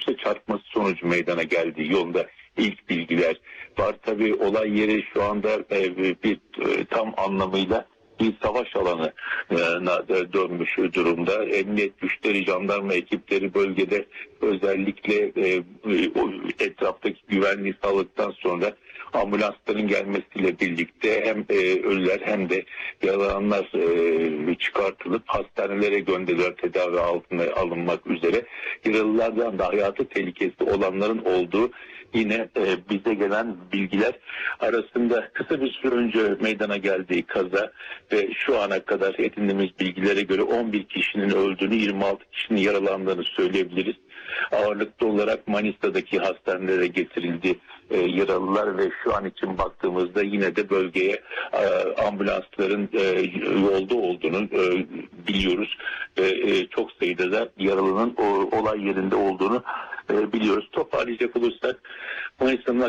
otobüse çarpması sonucu meydana geldiği yolunda ilk bilgiler var. Tabii olay yeri şu anda bir tam anlamıyla bir savaş alanına dönmüş durumda. Emniyet güçleri, jandarma ekipleri bölgede özellikle etraftaki güvenliği sağladıktan sonra ambulansların gelmesiyle birlikte hem ölüler hem de yaralananlar çıkartılıp hastanelere gönderiliyor tedavi altına alınmak üzere. Yaralılardan da hayatı tehlikesi olanların olduğu yine bize gelen bilgiler arasında kısa bir süre önce meydana geldiği kaza ve şu ana kadar edindiğimiz bilgilere göre 11 kişinin öldüğünü, 26 kişinin yaralandığını söyleyebiliriz. Ağırlıklı olarak Manisa'daki hastanelere getirildi yaralılar ve şu an için baktığımızda yine de bölgeye ambulansların yolda olduğunu biliyoruz. Çok sayıda da yaralının olay yerinde olduğunu biliyoruz. Toparlayacak olursak Manisa'nın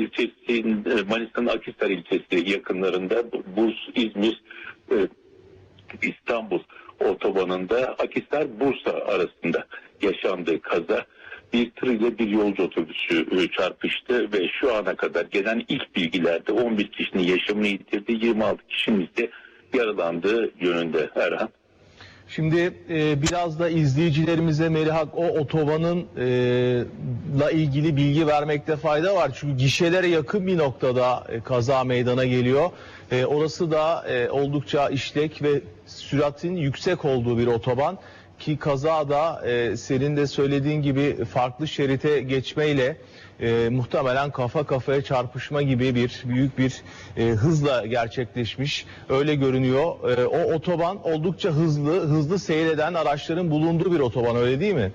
Akhisar ilçesi yakınlarında Burs-İzmir İstanbul otobanında Akhisar-Bursa arasında yaşandığı kaza bir tır ile bir yolcu otobüsü çarpıştı ve şu ana kadar gelen ilk bilgilerde 11 kişinin yaşamını yitirdi, 26 kişinin ise yaralandığı yönünde Erhan. Şimdi biraz da izleyicilerimize Meliha o otobanın la ilgili bilgi vermekte fayda var. Çünkü gişelere yakın bir noktada kaza meydana geliyor. Orası da oldukça işlek ve süratin yüksek olduğu bir otoban. Ki kazada senin de söylediğin gibi farklı şerite geçmeyle muhtemelen kafa kafaya çarpışma gibi büyük bir hızla gerçekleşmiş. Öyle görünüyor. O otoban oldukça hızlı seyreden araçların bulunduğu bir otoban, öyle değil mi?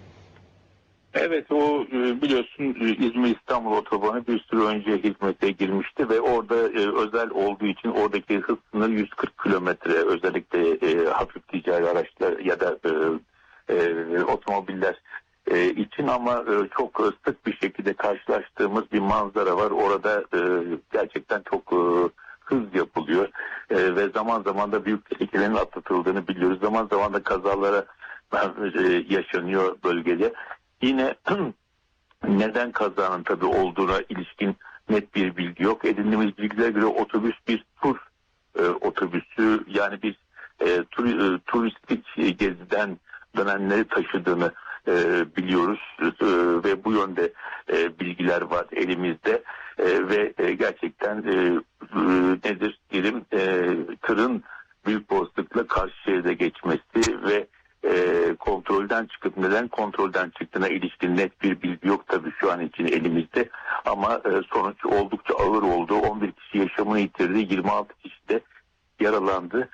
Evet, o biliyorsun İzmir-İstanbul otobanı bir süre önce hizmete girmişti ve orada özel olduğu için oradaki hız sınırı 140 kilometre, özellikle hafif ticari araçlar ya da otomobiller için, ama çok sık bir şekilde karşılaştığımız bir manzara var. Orada gerçekten çok hız yapılıyor ve zaman zaman da büyük tehlikelerin atlatıldığını biliyoruz. Zaman zaman da kazalara yaşanıyor bölgede. Yine neden kazanın tabii olduğuna ilişkin net bir bilgi yok. Edindiğimiz bilgilere göre otobüs bir tur otobüsü, yani bir turistik geziden dönenleri taşıdığını biliyoruz ve bu yönde bilgiler var elimizde ve gerçekten nedir diyelim, tırın büyük olasılıkla karşı şeride geçmesi ve kontrolden çıkıp neden kontrolden çıktığına ilişkin net bir bilgi yok tabii şu an için elimizde, ama sonuç oldukça ağır oldu. 11 kişi yaşamını yitirdi, 26 kişi de yaralandı.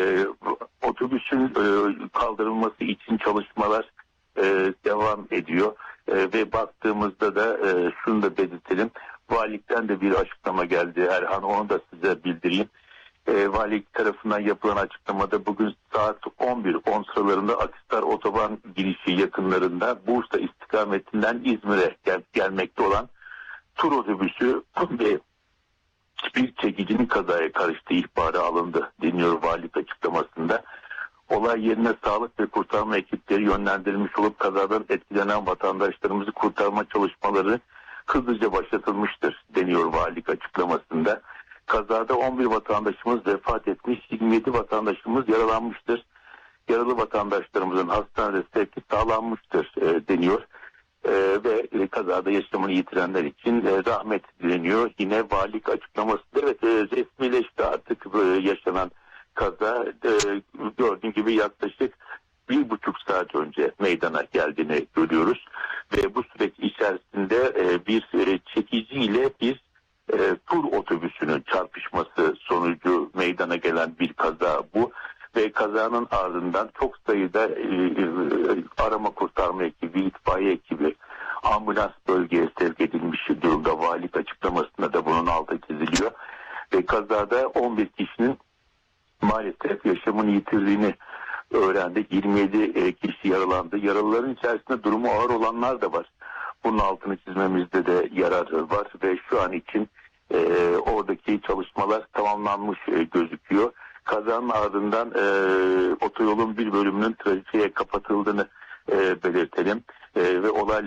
Otobüsün kaldırılması için çalışmalar devam ediyor ve baktığımızda da şunu da belirtelim, valilikten de bir açıklama geldi Erhan, onu da size bildireyim. Valilik tarafından yapılan açıklamada bugün saat 11:10 sıralarında Akhisar otoban girişi yakınlarında Bursa istikametinden İzmir'e gelmekte olan tur otobüsü ve bir çekicinin kazaya karıştığı ihbarı alındı deniyor valilik açıklamasında. Olay yerine sağlık ve kurtarma ekipleri yönlendirilmiş olup kazadan etkilenen vatandaşlarımızı kurtarma çalışmaları hızlıca başlatılmıştır deniyor valilik açıklamasında. Kazada 11 vatandaşımız vefat etmiş, 27 vatandaşımız yaralanmıştır. Yaralı vatandaşlarımızın hastanede sevki sağlanmıştır deniyor. Ve kazada yaşamını yitirenler için rahmet dileniyor. Yine valilik açıklaması, evet, resmileşti artık yaşanan kaza. Gördüğün gibi yaklaşık 1,5 saat önce meydana geldiğini görüyoruz. Ve bu süreç içerisinde bir çekiciyle bir tur otobüsünün çarpışması sonucu meydana gelen bir kaza bu. Ve kazanın ardından çok sayıda arama kurtarma ekibi, itfaiye ekibi, ambulans bölgeye sevk edilmiş durumda. Valilik açıklamasında da bunun altı çiziliyor. Ve kazada 11 kişinin maalesef yaşamını yitirdiğini öğrendik. 27 kişi yaralandı. Yaralıların içerisinde durumu ağır olanlar da var. Bunun altını çizmemizde de yarar var ve şu an için oradaki çalışmalar tamamlanmış gözüküyor. Kazanın ardından otoyolun bir bölümünün trafiğe kapatıldığını belirtelim ve olayla